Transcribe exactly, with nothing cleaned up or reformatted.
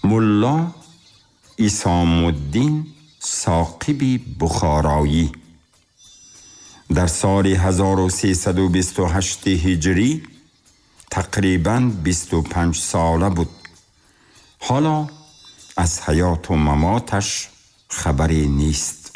ملا ایسام الدین ثاقبی بخارایی در سال هزار و سیصد و بیست و هشت هجری تقریباً بیست و پنج ساله بود. حالا از حیات و مماتش خبری نیست.